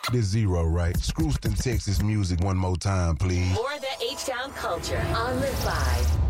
This Zero, right? Scrooston, Texas music one more time, please. More of that H-Town culture on Live 5.